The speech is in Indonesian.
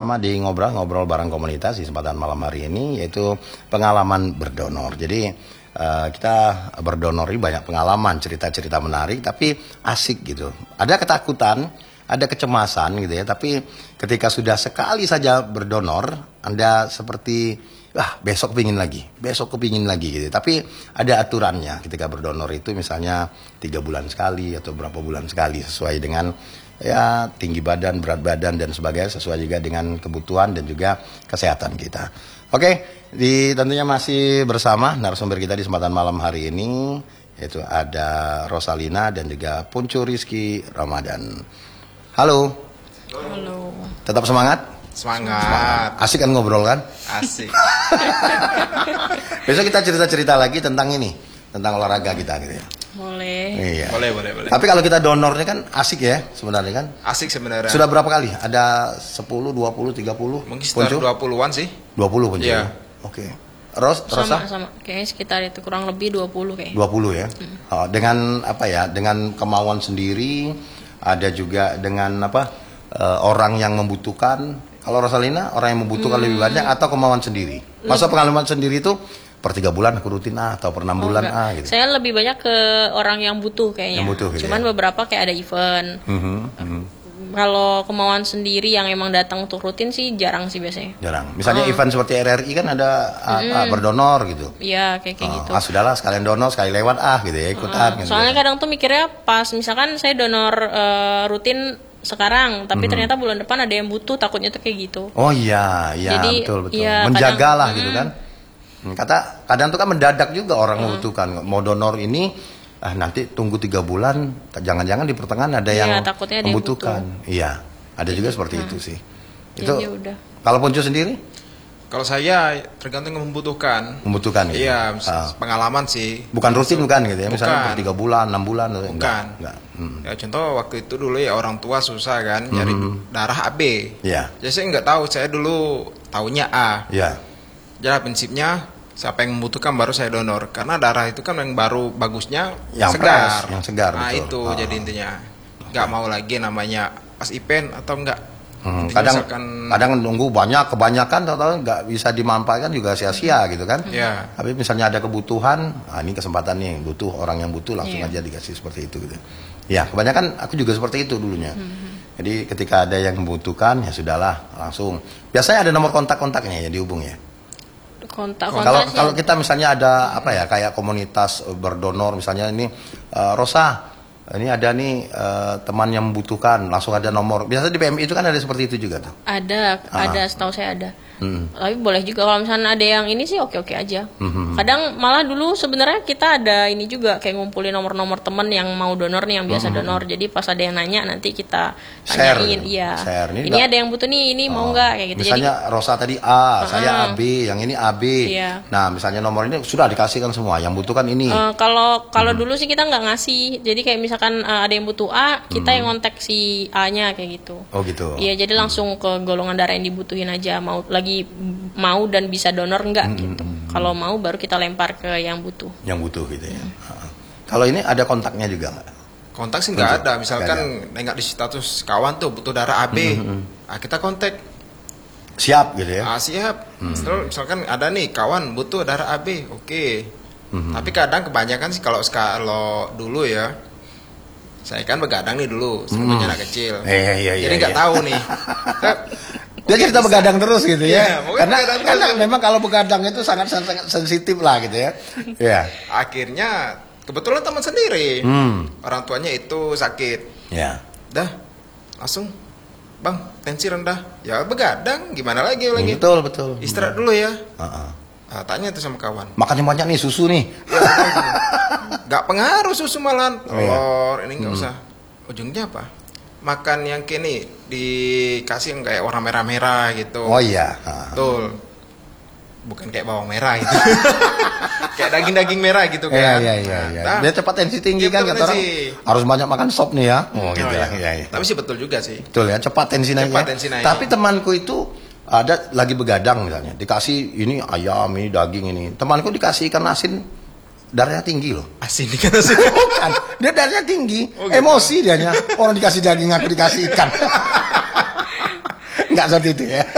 sama di ngobrol bareng komunitas di kesempatan malam hari ini, yaitu pengalaman berdonor. Jadi kita berdonor ini banyak pengalaman, cerita-cerita menarik, tapi asik gitu. Ada ketakutan, ada kecemasan gitu ya, tapi ketika sudah sekali saja berdonor, Anda seperti besok kepingin lagi gitu. Tapi ada aturannya ketika berdonor itu, misalnya 3 bulan sekali atau berapa bulan sekali, sesuai dengan ya tinggi badan, berat badan dan sebagainya, sesuai juga dengan kebutuhan dan juga kesehatan kita. Oke, tentunya masih bersama narasumber kita di kesempatan malam hari ini, yaitu ada Rosalina dan juga Puncu Rizky Ramadan. Halo. Halo. Tetap semangat? Semangat. Asik kan ngobrol kan? Asik. Besok kita cerita-cerita lagi tentang ini, tentang olahraga kita gitu ya. Boleh. Iya. Boleh. Tapi kalau kita donornya kan asik ya sebenarnya kan? Asik sebenarnya. Sudah berapa kali? Ada 10, 20, 30? Mungkin sekitar 20-an sih. 20 Puncu. Iya. Oke. Rosa? Sama. Kayaknya sekitar itu, kurang lebih 20 kayaknya. 20 ya. Dengan apa ya? Dengan kemauan sendiri, ada juga dengan orang yang membutuhkan. Kalau Rosalina orang yang membutuhkan lebih banyak atau kemauan sendiri? Masa pengalaman sendiri itu per 3 bulan aku rutin atau per 6 bulan gitu. Saya lebih banyak ke orang yang butuh kayaknya. Yang butuh, gitu. Cuman beberapa kayak ada event. Kalau kemauan sendiri yang emang datang untuk rutin sih jarang sih biasanya. Jarang. Misalnya event seperti RRI kan ada berdonor gitu. Iya, kayak gitu. Sudahlah sekalian donor sekali lewat gitu ya, ikutan. Soalnya kadang tuh mikirnya pas misalkan saya donor rutin sekarang, tapi ternyata bulan depan ada yang butuh, takutnya tuh kayak gitu. Oh iya, Jadi, betul. Ya, menjagalah gitu kan. Kadang tuh kan mendadak juga orang membutuhkan. Mau donor ini, nanti tunggu 3 bulan, jangan-jangan di pertengahan ada yang takutnya membutuhkan. Iya, ada juga seperti itu sih. Itu. Ya udah. Kalau Puncu sendiri? Kalau saya tergantung membutuhkan. Membutuhkan gitu. Iya, pengalaman sih. Bukan rutin bukan gitu ya, misalnya per 3 bulan, 6 bulan. Bukan. Enggak. Ya contoh waktu itu dulu ya orang tua susah kan nyari darah AB. Iya. Jadi saya nggak tahu, saya dulu taunya A. Iya. Jadi prinsipnya siapa yang membutuhkan baru saya donor, karena darah itu kan yang baru bagusnya yang segar. Yang segar, nah betul. Itu jadi intinya nggak mau lagi namanya pas event atau enggak. Kadang nunggu kebanyakan atau nggak bisa dimanfaatkan juga sia-sia gitu kan. Iya. Tapi misalnya ada kebutuhan, ini kesempatan nih, orang yang butuh langsung aja dikasih seperti itu gitu. Ya, kebanyakan aku juga seperti itu dulunya. Jadi ketika ada yang membutuhkan, ya sudahlah langsung. Biasanya ada nomor kontaknya ya dihubung ya. Kalau kita misalnya ada kayak komunitas berdonor, misalnya ini Rosa, ini ada nih teman yang membutuhkan, langsung ada nomor. Biasanya di PMI itu kan ada seperti itu juga tuh. Ada, setahu saya ada. Tapi boleh juga kalau misalnya ada yang ini sih oke aja. Kadang malah dulu sebenarnya kita ada ini juga, kayak ngumpulin nomor-nomor temen yang mau donor nih, yang biasa donor. Jadi pas ada yang nanya nanti kita tanyain. Share. Ini ada yang butuh nih, ini mau nggak kayak gitu. Misalnya Rosa tadi A, saya AB, yang ini AB. Iya. Nah misalnya nomor ini sudah dikasihkan semua, yang butuhkan ini. Kalau dulu sih kita nggak ngasih. Jadi kayak misalkan ada yang butuh A, kita yang kontak si A-nya kayak gitu. Oh gitu. Iya, jadi langsung ke golongan darah yang dibutuhin aja, mau dan bisa donor enggak gitu. Kalau mau baru kita lempar ke yang butuh. Yang butuh gitu ya. Kalau ini ada kontaknya juga nggak? Kontak sih nggak ada. Misalkan nengok di status kawan tuh butuh darah AB, kita kontak. Siap gitu ya? Siap. Terus misalkan ada nih kawan butuh darah AB, oke. Tapi kadang kebanyakan sih kalau dulu ya, saya kan begadang nih dulu, sebelumnya anak kecil. Jadi nggak tahu nih. Dia cerita begadang terus gitu ya. Karena terus. memang kalau begadang itu sangat sensitif lah gitu ya. Iya. Akhirnya kebetulan teman sendiri. Orang tuanya itu sakit. Ya. Dah, langsung Bang, tensi rendah. Ya begadang, gimana lagi? Betul. Istirahat dulu ya. Tanya tuh sama kawan. Makannya banyak nih susu nih. Gak pengaruh susu malahan. Telur, ini nggak usah. Ujungnya apa? Makan yang kini dikasih yang kayak warna merah-merah gitu. Oh iya. Betul. Bukan kayak bawang merah gitu. Kayak daging-daging merah gitu kan. Iya. Dia cepat tensi tinggi kan kata orang. Harus banyak makan sop nih ya. Gitu ya. Tapi sih betul juga sih. Betul ya, cepat tensi naik. Tapi temanku itu ada lagi begadang misalnya, dikasih ini ayam, ini daging ini. Temanku dikasih ikan asin, darahnya tinggi loh. Asin ikan asin. Bukan, dia darahnya tinggi, emosi dianya. Orang dikasih daging, aku dikasih ikan. Enggak seperti itu ya.